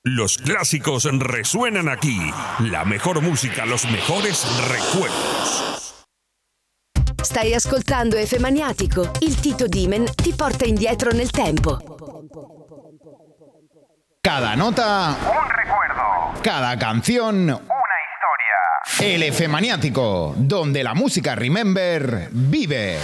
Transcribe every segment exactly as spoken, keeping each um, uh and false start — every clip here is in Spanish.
Los clásicos resuenan aquí. La mejor música, los mejores recuerdos. Stai ascoltando F Maniatico. Il Tito Dimen ti porta indietro nel tempo. Cada nota, un recuerdo. Cada canción, una historia. El F Maniático, donde la música Remember vive.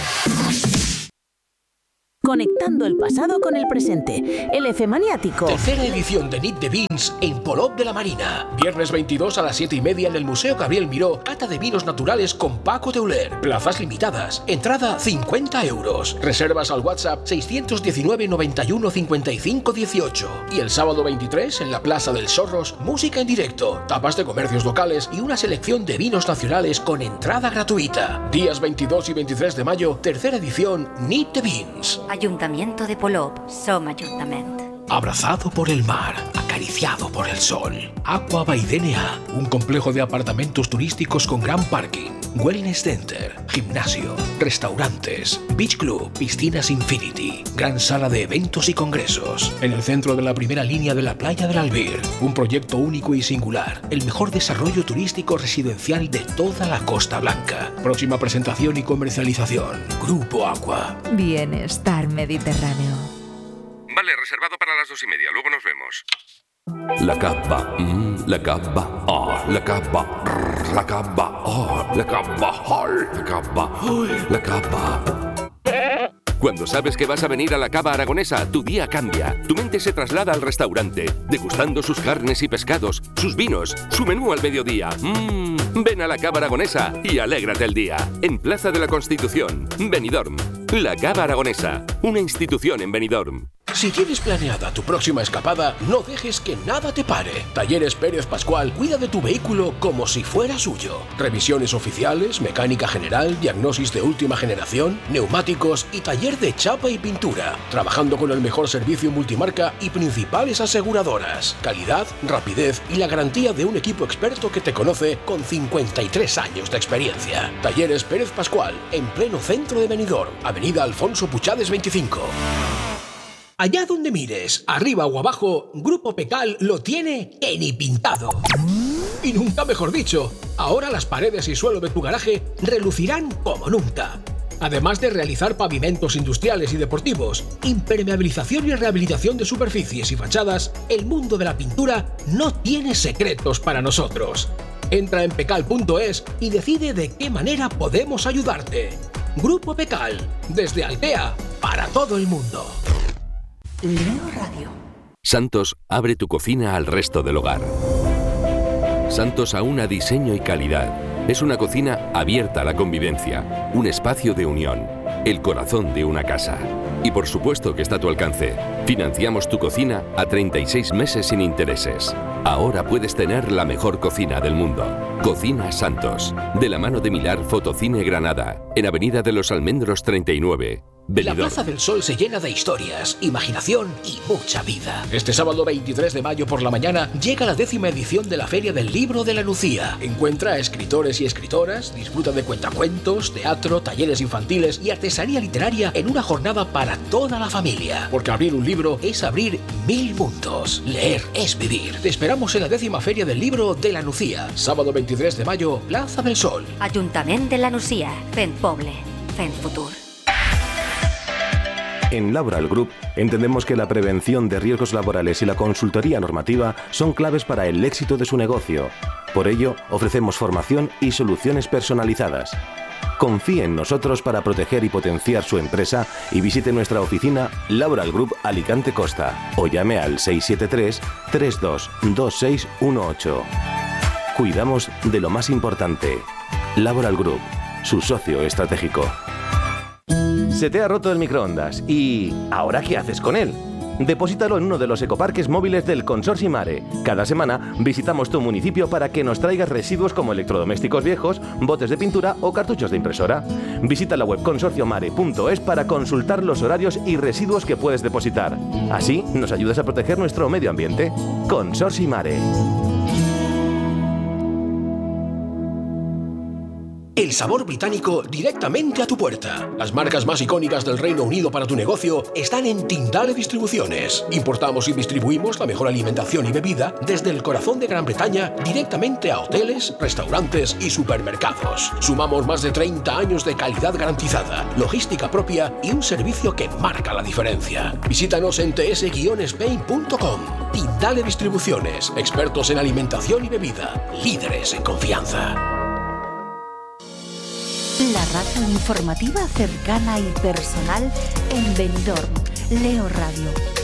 Conectando el pasado con el presente. El F Maniático. Tercera edición de Nit de Vins en Polop de la Marina. Viernes veintidós a las siete y media en el Museo Gabriel Miró. Cata de vinos naturales con Paco Teuler. Plazas limitadas. Entrada cincuenta euros. Reservas al WhatsApp seis uno nueve, noventa y uno, cincuenta y cinco dieciocho. Y el sábado veintitrés en la Plaza del Sorros, música en directo, tapas de comercios locales y una selección de vinos nacionales con entrada gratuita. Días veintidós y veintitrés de mayo, tercera edición Nit de Vins. Ayuntamiento de Polop, Som Ajuntament. Abrazado por el mar, acariciado por el sol. Aqua by D N A, un complejo de apartamentos turísticos con gran parking, wellness center, gimnasio, restaurantes, beach club, piscinas infinity, gran sala de eventos y congresos. En el centro de la primera línea de la playa del Albir, un proyecto único y singular, el mejor desarrollo turístico residencial de toda la Costa Blanca. Próxima presentación y comercialización, Grupo Aqua. Bienestar Mediterráneo. Vale, reservado para las dos y media. Luego nos vemos. La cava, mm, la cava, oh, la cava, rrr, la cava, oh, la cava, oh, la cava, oh, la cava. Cuando sabes que vas a venir a la Cava Aragonesa, tu día cambia. Tu mente se traslada al restaurante, degustando sus carnes y pescados, sus vinos, su menú al mediodía. Mmm, ven a la Cava Aragonesa y alégrate el día. En Plaza de la Constitución, Benidorm. La Cava Aragonesa, una institución en Benidorm. Si tienes planeada tu próxima escapada, no dejes que nada te pare. Talleres Pérez Pascual cuida de tu vehículo como si fuera suyo. Revisiones oficiales, mecánica general, diagnosis de última generación, neumáticos y taller de chapa y pintura. Trabajando con el mejor servicio multimarca y principales aseguradoras. Calidad, rapidez y la garantía de un equipo experto que te conoce con cincuenta y tres años de experiencia. Talleres Pérez Pascual, en pleno centro de Benidorm, Avenida Alfonso Puchades veinticinco. Allá donde mires, arriba o abajo, Grupo Pecal lo tiene que ni pintado. Y nunca mejor dicho, ahora las paredes y suelo de tu garaje relucirán como nunca. Además de realizar pavimentos industriales y deportivos, impermeabilización y rehabilitación de superficies y fachadas, el mundo de la pintura no tiene secretos para nosotros. Entra en pecal punto es y decide de qué manera podemos ayudarte. Grupo Pecal, desde Altea, para todo el mundo. Leo Radio. Santos abre tu cocina al resto del hogar. Santos aúna diseño y calidad. Es una cocina abierta a la convivencia, un espacio de unión, el corazón de una casa. Y por supuesto que está a tu alcance. Financiamos tu cocina a treinta y seis meses sin intereses. Ahora puedes tener la mejor cocina del mundo. Cocina Santos, de la mano de Milar Fotocine Granada, en Avenida de los Almendros treinta y nueve. La Plaza del Sol se llena de historias, imaginación y mucha vida. Este sábado veintitrés de mayo por la mañana llega la décima edición de la Feria del Libro de la Nucía. Encuentra a escritores y escritoras, disfruta de cuentacuentos, teatro, talleres infantiles y artesanía literaria en una jornada para toda la familia. Porque abrir un libro es abrir mil mundos. Leer es vivir. Te esperamos en la décima Feria del Libro de la Nucía. Sábado veintitrés de mayo, Plaza del Sol. Ajuntament de la Nucía, fent poble, fent futur. En Laboral Group entendemos que la prevención de riesgos laborales y la consultoría normativa son claves para el éxito de su negocio. Por ello, ofrecemos formación y soluciones personalizadas. Confíe en nosotros para proteger y potenciar su empresa y visite nuestra oficina Laboral Group Alicante Costa o llame al seis siete tres, tres dos dos seis uno ocho. Cuidamos de lo más importante. Laboral Group, su socio estratégico. Se te ha roto el microondas y ¿ahora qué haces con él? Deposítalo en uno de los ecoparques móviles del Consorcio Mare. Cada semana visitamos tu municipio para que nos traigas residuos como electrodomésticos viejos, botes de pintura o cartuchos de impresora. Visita la web consorcio mare punto es para consultar los horarios y residuos que puedes depositar. Así nos ayudas a proteger nuestro medio ambiente. Consorcio Mare. El sabor británico directamente a tu puerta. Las marcas más icónicas del Reino Unido para tu negocio están en Tindale Distribuciones. Importamos y distribuimos la mejor alimentación y bebida desde el corazón de Gran Bretaña directamente a hoteles, restaurantes y supermercados. Sumamos más de treinta años de calidad garantizada, logística propia y un servicio que marca la diferencia. Visítanos en t s guion spain punto com. Tindale Distribuciones, expertos en alimentación y bebida, líderes en confianza. La radio informativa cercana y personal en Benidorm. Leo Radio.